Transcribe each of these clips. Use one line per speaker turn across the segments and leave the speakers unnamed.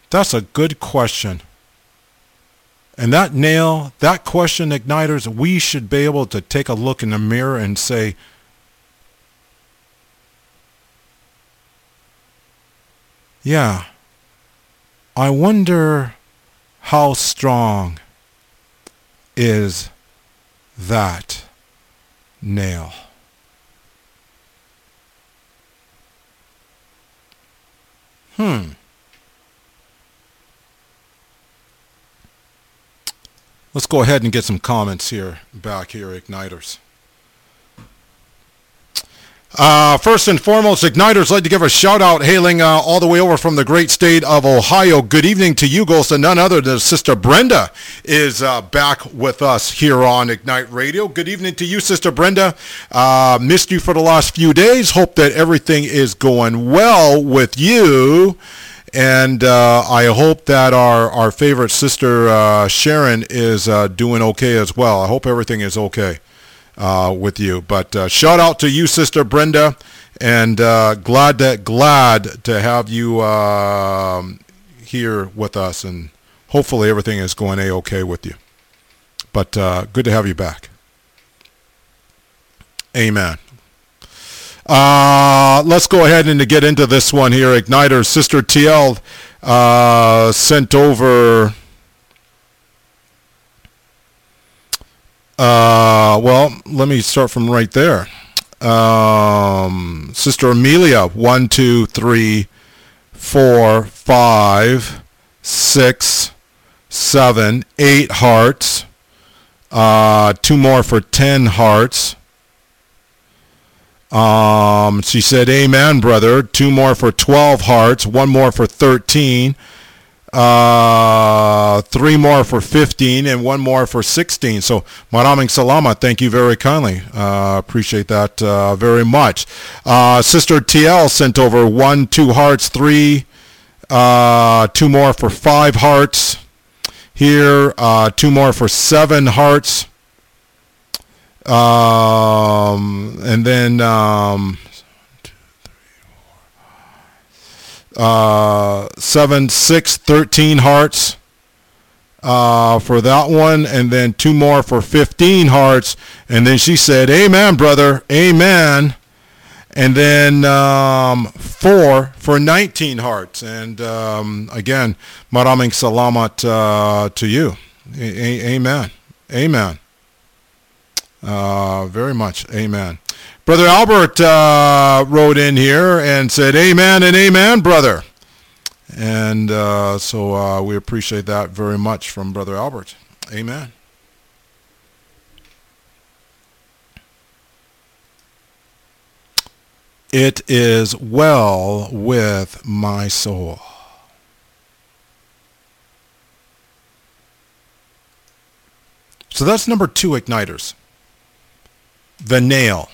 That's a good question. And that question, Igniters, we should be able to take a look in the mirror and say, yeah, I wonder how strong is that nail. Let's go ahead and get some comments back here, Igniters. First and foremost, Igniters, like to give a shout out hailing all the way over from the great state of Ohio. Good evening to you, Ghost, and none other than Sister Brenda is back with us here on Ignite Radio. Good evening to you, Sister Brenda. Missed you for the last few days. Hope that everything is going well with you. And I hope that our favorite Sister Sharon is doing okay as well. I hope everything is okay with you. But shout out to you, Sister Brenda, and glad to have you here with us. And hopefully everything is going A-okay with you. But good to have you back. Amen. Let's go ahead and get into this one here, Igniters. Sister TL sent over, well, let me start from right there. Sister Amelia, 1, 2, 3, 4, 5, 6, 7, 8 hearts. 2 more for 10 hearts. She said, amen, brother. 2 more for 12 hearts. 1 more for 13. 3 more for 15. And 1 more for 16. So, maraming salamat. Thank you very kindly. Appreciate that very much. Sister TL sent over 1, 2 hearts. 3. 2 more for 5 hearts. Here, 2 more for 7 hearts. And then 7, 6, 13 hearts for that one, and then 2 more for 15 hearts, and then she said, amen, brother, amen, and then 4 for 19 hearts, and again, maraming salamat to you. Amen. Amen. Very much. Amen. Brother Albert wrote in here and said, amen and amen, brother. And so we appreciate that very much from Brother Albert. Amen. It is well with my soul. So that's number 2, Igniters. The nail.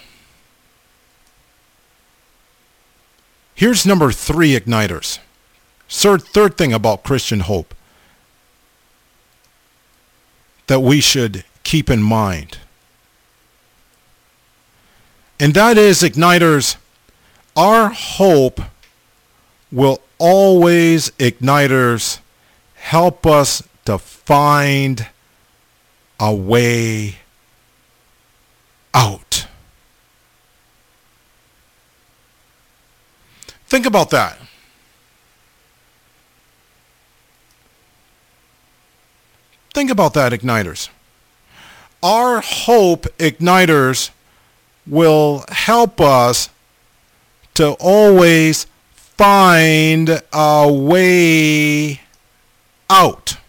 Here's number 3, Igniters. Third thing about Christian hope that we should keep in mind. And that is, Igniters, our hope will always, Igniters, help us to find a way out. Think about that. Think about that, Igniters. Our hope, Igniters, will help us to always find a way out.